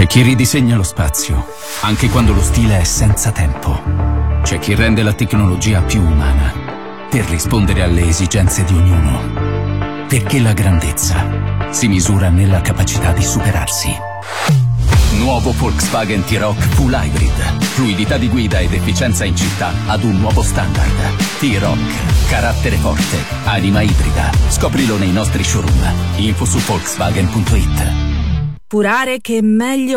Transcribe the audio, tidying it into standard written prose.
C'è chi ridisegna lo spazio, anche quando lo stile è senza tempo. C'è chi rende la tecnologia più umana, per rispondere alle esigenze di ognuno. Perché la grandezza si misura nella capacità di superarsi. Nuovo Volkswagen T-Roc Full Hybrid. Fluidità di guida ed efficienza in città ad un nuovo standard. T-Roc. Carattere forte. Anima ibrida. Scoprilo nei nostri showroom. Info su Volkswagen.it. Purare che è meglio